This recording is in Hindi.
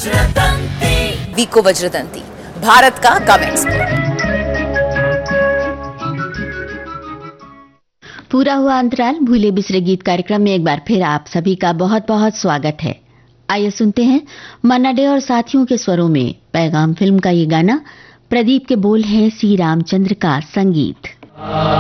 विको वज्रदंती, भारत का गम एक्सपर्ट। पूरा हुआ अंतराल भूले बिसरे गीत कार्यक्रम में एक बार फिर आप सभी का बहुत बहुत स्वागत है। आइए सुनते हैं मन्ना डे और साथियों के स्वरों में पैगाम फिल्म का ये गाना। प्रदीप के बोल हैं, सी रामचंद्र का संगीत।